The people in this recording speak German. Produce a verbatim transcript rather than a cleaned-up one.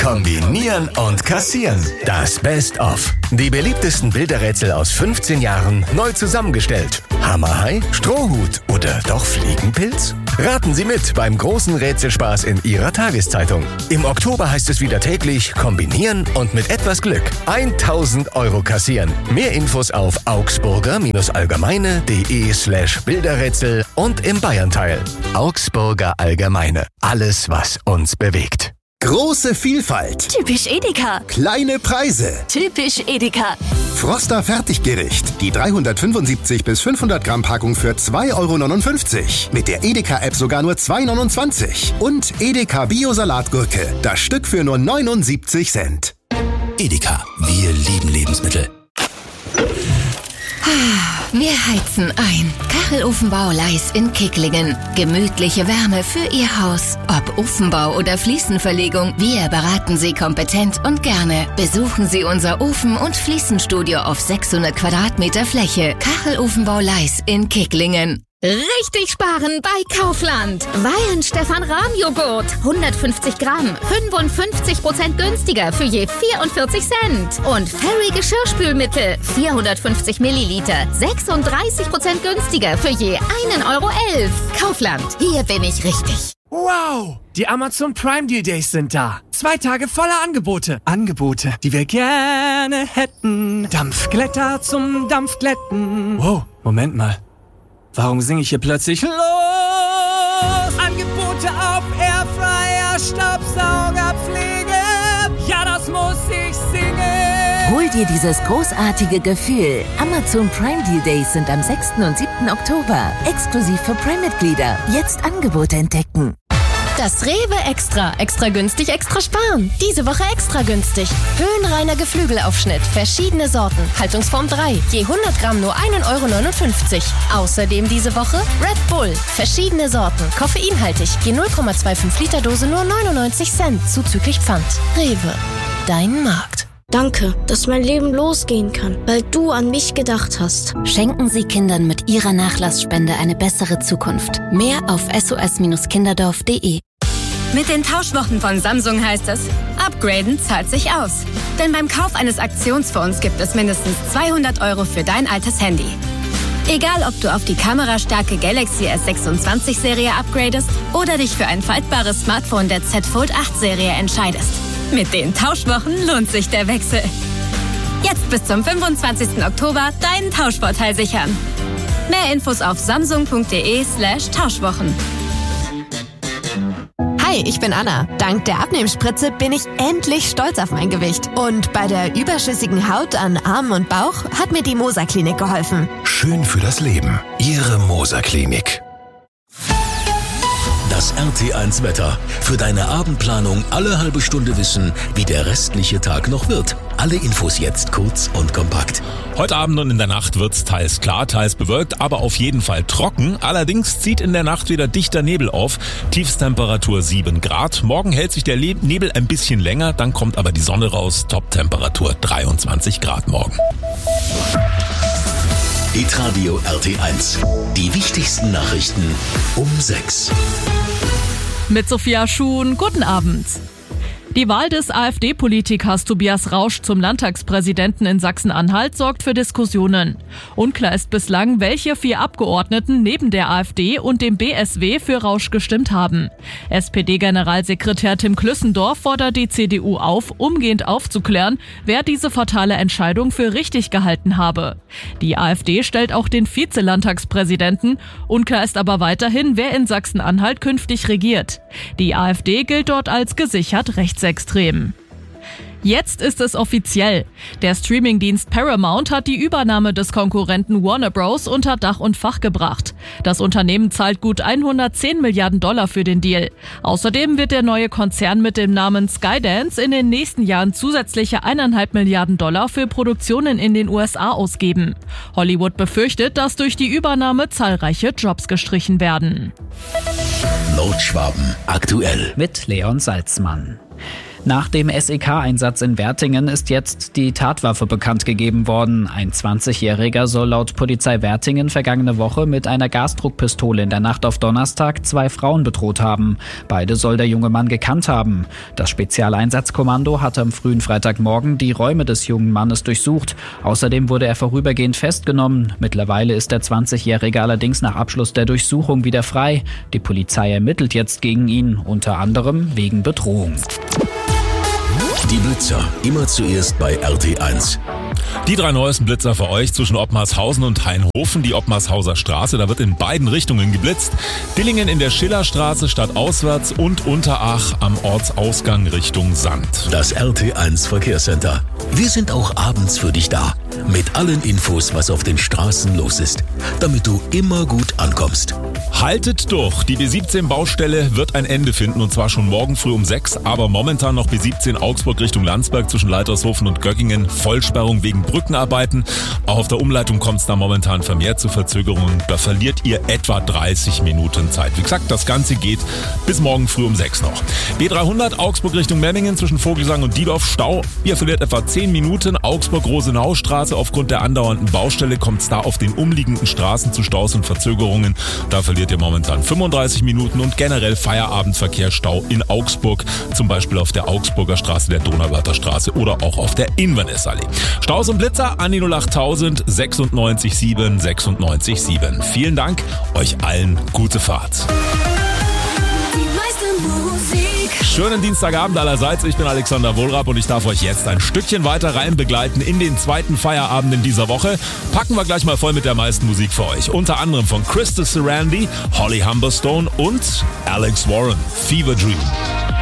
Kombinieren und kassieren. Das Best-of. Die beliebtesten Bilderrätsel aus fünfzehn Jahren neu zusammengestellt. Hammerhai, Strohhut oder doch Fliegenpilz? Raten Sie mit beim großen Rätselspaß in Ihrer Tageszeitung. Im Oktober heißt es wieder täglich kombinieren und mit etwas Glück tausend Euro kassieren. Mehr Infos auf augsburger-allgemeine.de slash Bilderrätsel und im Bayernteil. Augsburger Allgemeine. Alles, was uns bewegt. Große Vielfalt. Typisch Edeka. Kleine Preise. Typisch Edeka. Froster Fertiggericht. Die dreihundertfünfundsiebzig bis fünfhundert Gramm Packung für zwei Euro neunundfünfzig. Mit der Edeka-App sogar nur zwei Euro neunundzwanzig. Und Edeka Bio-Salatgurke. Das Stück für nur neunundsiebzig Cent. Edeka. Wir lieben Lebensmittel. Wir heizen ein. Kachelofenbau Leis in Kicklingen. Gemütliche Wärme für Ihr Haus. Ob Ofenbau oder Fliesenverlegung, wir beraten Sie kompetent und gerne. Besuchen Sie unser Ofen- und Fliesenstudio auf sechshundert Quadratmeter Fläche. Kachelofenbau Leis in Kicklingen. Richtig sparen bei Kaufland. Weyen Stefan Rahm Joghurt. hundertfünfzig Gramm. fünfundfünfzig Prozent günstiger für je vierundvierzig Cent. Und Fairy Geschirrspülmittel. vierhundertfünfzig Milliliter. sechsunddreißig Prozent günstiger für je einen Euro elf. Kaufland. Hier bin ich richtig. Wow! Die Amazon Prime Deal Days sind da. Zwei Tage voller Angebote. Angebote, die wir gerne hätten. Dampfglätter zum Dampfglätten. Wow, Moment mal. Warum singe ich hier plötzlich los? Angebote auf Airfryer, Staubsauger, Pflege. Ja, das muss ich singen. Hol dir dieses großartige Gefühl. Amazon Prime Deal Days sind am sechsten und siebten Oktober. Exklusiv für Prime-Mitglieder. Jetzt Angebote entdecken. Das Rewe Extra. Extra günstig, extra sparen. Diese Woche extra günstig. Höhenreiner Geflügelaufschnitt. Verschiedene Sorten. Haltungsform drei. Je hundert Gramm nur einen Euro neunundfünfzig. Außerdem diese Woche Red Bull. Verschiedene Sorten. Koffeinhaltig. Je null Komma fünfundzwanzig Liter Dose nur neunundneunzig Cent. Zuzüglich Pfand. Rewe. Dein Markt. Danke, dass mein Leben losgehen kann, weil du an mich gedacht hast. Schenken Sie Kindern mit Ihrer Nachlassspende eine bessere Zukunft. Mehr auf s o s kinderdorf punkt d e. Mit den Tauschwochen von Samsung heißt es, upgraden zahlt sich aus. Denn beim Kauf eines Aktionsfonds gibt es mindestens zweihundert Euro für dein altes Handy. Egal, ob du auf die kamerastarke Galaxy S sechsundzwanzig Serie upgradest oder dich für ein faltbares Smartphone der Z Fold acht Serie entscheidest. Mit den Tauschwochen lohnt sich der Wechsel. Jetzt bis zum fünfundzwanzigsten Oktober deinen Tauschvorteil sichern. Mehr Infos auf samsung punkt d e slash Tauschwochen. Hi, ich bin Anna. Dank der Abnehmspritze bin ich endlich stolz auf mein Gewicht. Und bei der überschüssigen Haut an Armen und Bauch hat mir die Moser Klinik geholfen. Schön für das Leben. Ihre Moser Klinik. Das R T eins Wetter. Für deine Abendplanung alle halbe Stunde wissen, wie der restliche Tag noch wird. Alle Infos jetzt kurz und kompakt. Heute Abend und in der Nacht wird's teils klar, teils bewölkt, aber auf jeden Fall trocken. Allerdings zieht in der Nacht wieder dichter Nebel auf. Tiefstemperatur sieben Grad. Morgen hält sich der Nebel ein bisschen länger, dann kommt aber die Sonne raus. Toptemperatur dreiundzwanzig Grad morgen. Hitradio R T eins. Die wichtigsten Nachrichten um sechs. Mit Sophia Schuhn, guten Abend. Die Wahl des AfD-Politikers Tobias Rausch zum Landtagspräsidenten in Sachsen-Anhalt sorgt für Diskussionen. Unklar ist bislang, welche vier Abgeordneten neben der AfD und dem B S W für Rausch gestimmt haben. S P D-Generalsekretär Tim Klüssendorf fordert die C D U auf, umgehend aufzuklären, wer diese fatale Entscheidung für richtig gehalten habe. Die AfD stellt auch den Vize-Landtagspräsidenten. Unklar ist aber weiterhin, wer in Sachsen-Anhalt künftig regiert. Die AfD gilt dort als gesichert rechtsextrem. Jetzt ist es offiziell. Der Streamingdienst Paramount hat die Übernahme des Konkurrenten Warner Bros. Unter Dach und Fach gebracht. Das Unternehmen zahlt gut hundertzehn Milliarden Dollar für den Deal. Außerdem wird der neue Konzern mit dem Namen Skydance in den nächsten Jahren zusätzliche eineinhalb Milliarden Dollar für Produktionen in den U S A ausgeben. Hollywood befürchtet, dass durch die Übernahme zahlreiche Jobs gestrichen werden. Nordschwaben aktuell mit Leon Salzmann. Nach dem S E K-Einsatz in Wertingen ist jetzt die Tatwaffe bekannt gegeben worden. Ein zwanzigjähriger soll laut Polizei Wertingen vergangene Woche mit einer Gasdruckpistole in der Nacht auf Donnerstag zwei Frauen bedroht haben. Beide soll der junge Mann gekannt haben. Das Spezialeinsatzkommando hatte am frühen Freitagmorgen die Räume des jungen Mannes durchsucht. Außerdem wurde er vorübergehend festgenommen. Mittlerweile ist der zwanzigjährige allerdings nach Abschluss der Durchsuchung wieder frei. Die Polizei ermittelt jetzt gegen ihn, unter anderem wegen Bedrohung. Die Blitzer, immer zuerst bei R T eins. Die drei neuesten Blitzer für euch zwischen Ottmarshausen und Hainhofen, die Ottmarshauser Straße, da wird in beiden Richtungen geblitzt. Dillingen in der Schillerstraße stadtauswärts und Unterach am Ortsausgang Richtung Sand. Das R T eins Verkehrscenter. Wir sind auch abends für dich da. Mit allen Infos, was auf den Straßen los ist. Damit du immer gut ankommst. Haltet durch. Die B siebzehn Baustelle wird ein Ende finden und zwar schon morgen früh um sechs, aber momentan noch B siebzehn Augsburg Richtung Landsberg zwischen Leitershofen und Göggingen. Vollsperrung wegen Brückenarbeiten. Auch auf der Umleitung kommt es da momentan vermehrt zu Verzögerungen. Da verliert ihr etwa dreißig Minuten Zeit. Wie gesagt, das Ganze geht bis morgen früh um sechs noch. B dreihundert Augsburg Richtung Memmingen zwischen Vogelsang und Diedorf Stau. Ihr verliert etwa zehn Minuten. Augsburg-Rosenau-Straße. Aufgrund der andauernden Baustelle kommt es da auf den umliegenden Straßen zu Staus und Verzögerungen. Da verliert ihr momentan fünfunddreißig Minuten und generell Feierabendverkehr, Stau in Augsburg. Zum Beispiel auf der Augsburger Straße, der Donauwörther Straße oder auch auf der Inverness-Allee. Staus und Blitzer an die null acht null null null sechsundneunzig sieben sechsundneunzig sieben. Vielen Dank, euch allen gute Fahrt. Schönen Dienstagabend allerseits, ich bin Alexander Wohlrab und ich darf euch jetzt ein Stückchen weiter rein begleiten in den zweiten Feierabend in dieser Woche. Packen wir gleich mal voll mit der meisten Musik für euch. Unter anderem von Krista Sarandon, Holly Humberstone und Alex Warren, Fever Dream.